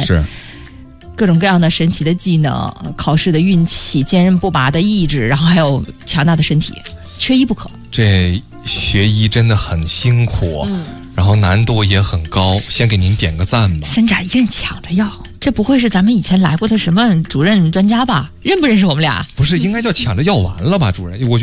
是各种各样的神奇的技能、考试的运气、坚韧不拔的意志，然后还有强大的身体，缺一不可。 这学医真的很辛苦，然后难度也很高，先给您点个赞吧。 三甲医院抢着要，这不会是咱们以前来过的什么主任专家吧？认不认识我们俩？ 不是，应该叫抢着要完了吧，主任？我觉得